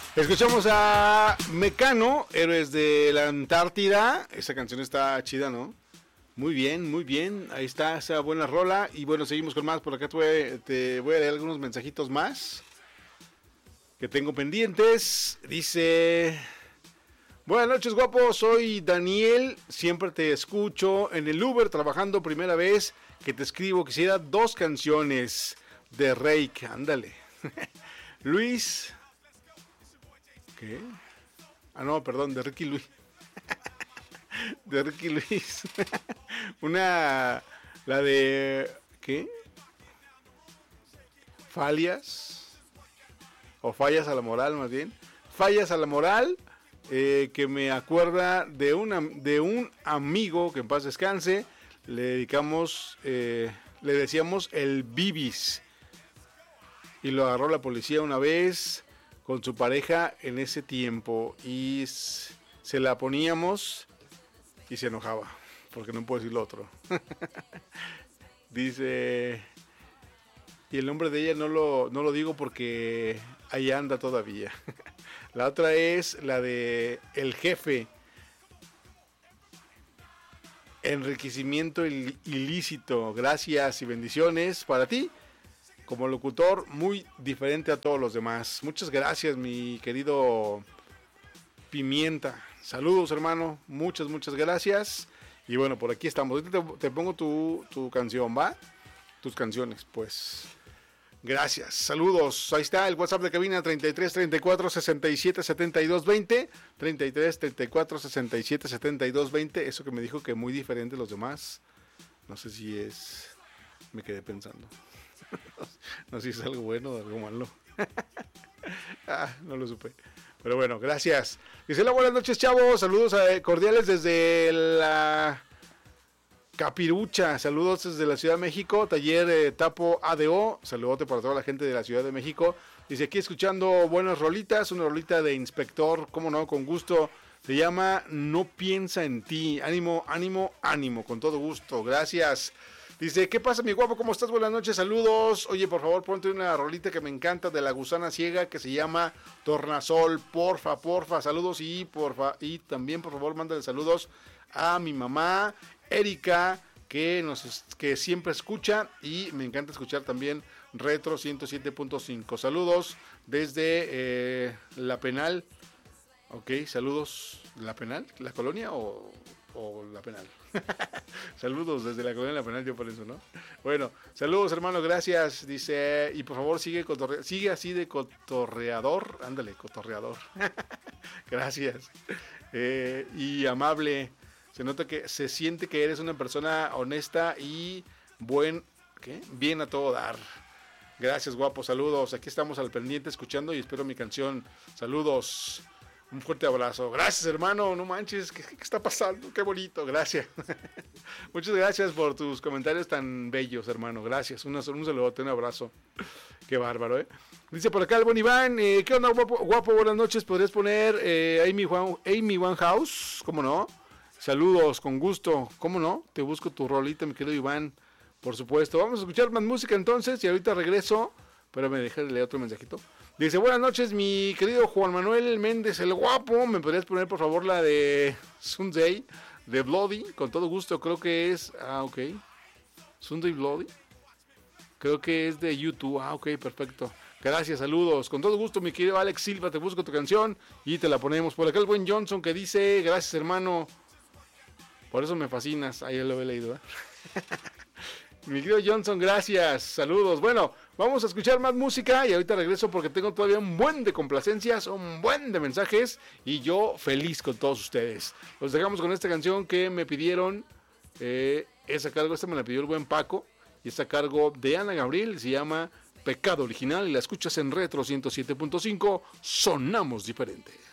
Escuchamos a Mecano, Héroes de la Antártida. Esa canción está chida, ¿no? Muy bien, muy bien. Ahí está esa buena rola. Y bueno, seguimos con más. Por acá te voy a leer algunos mensajitos más que tengo pendientes. Dice: buenas noches, guapo. Soy Daniel. Siempre te escucho en el Uber trabajando. Primera vez que te escribo. Quisiera 2 canciones de Reik. Ándale. Luis. ¿Qué? Ah, no, perdón, de Ricky Luis. De Ricky Luis. La de... ¿qué? Falias. O fallas a la moral, más bien. Fallas a la moral. Que me acuerda de un amigo que en paz descanse. Le dedicamos... le decíamos el Bibis. Y lo agarró la policía una vez con su pareja en ese tiempo. Y se la poníamos y se enojaba. Porque no puedo decir lo otro. Dice... y el nombre de ella no lo digo porque ahí anda todavía. La otra es la de El Jefe. Enriquecimiento ilícito. Gracias y bendiciones para ti. Como locutor muy diferente a todos los demás. Muchas gracias, mi querido Pimienta. Saludos, hermano. Muchas gracias. Y bueno, por aquí estamos. Ahorita te pongo tu canción, ¿va? Tus canciones, pues. Gracias. Saludos. Ahí está el WhatsApp de cabina 33 34 67 72 20. 33 34 67 72 20. Eso que me dijo que muy diferente a los demás. No sé si es... me quedé pensando. No sé si es algo bueno o algo malo. No lo supe. Pero bueno, gracias. Dice: hola, buenas noches, chavos. Saludos cordiales desde la Capirucha. Saludos desde la Ciudad de México. Taller Tapo ADO. Saludote para toda la gente de la Ciudad de México. Dice: aquí escuchando buenas rolitas. Una rolita de Inspector. Cómo no, con gusto. Se llama No piensa en ti. Ánimo, ánimo, ánimo. Con todo gusto. Gracias. Dice: ¿qué pasa, mi guapo? ¿Cómo estás? Buenas noches, saludos. Oye, por favor, ponte una rolita que me encanta de La Gusana Ciega que se llama Tornasol. Porfa. Saludos y también, por favor, mándale saludos a mi mamá, Erika, que siempre escucha y me encanta escuchar también Retro 107.5. Saludos desde La Penal. Ok, saludos. ¿La Penal? ¿La colonia o La Penal? Saludos desde la colonia La Penal, yo por eso, ¿no? Bueno, saludos, hermano, gracias. Dice: y por favor sigue así de cotorreador. Ándale, cotorreador. Gracias. Y amable. Se siente que eres una persona honesta y bien a todo dar. Gracias, guapo, saludos. Aquí estamos al pendiente escuchando y espero mi canción. Saludos. Un fuerte abrazo. Gracias, hermano. No manches, ¿qué está pasando? Qué bonito. Gracias. Muchas gracias por tus comentarios tan bellos, hermano. Gracias. Un saludote, un abrazo. Qué bárbaro, ¿eh? Dice por acá el buen Iván. ¿Qué onda, guapo? Buenas noches. ¿Podrías poner Amy Winehouse? ¿Cómo no? Saludos, con gusto. ¿Cómo no? Te busco tu rolita, mi querido Iván. Por supuesto. Vamos a escuchar más música entonces y ahorita regreso. Pero me dejé de leer otro mensajito. Dice: buenas noches, mi querido Juan Manuel Méndez, el guapo. ¿Me podrías poner, por favor, la de Sunday, de Bloody? Con todo gusto, creo que es... ok. Sunday Bloody. Creo que es de YouTube. Ok, perfecto. Gracias, saludos. Con todo gusto, mi querido Alex Silva, te busco tu canción y te la ponemos. Por acá el buen Johnson que dice: gracias, hermano. Por eso me fascinas. Ahí lo he leído, ¿eh? Mi querido Johnson, gracias, saludos. Bueno, vamos a escuchar más música y ahorita regreso porque tengo todavía un buen de complacencias, un buen de mensajes y yo feliz con todos ustedes. Los dejamos con esta canción que me pidieron, es a cargo, esta me la pidió el buen Paco y es a cargo de Ana Gabriel, se llama Pecado Original y la escuchas en Retro 107.5, sonamos diferente.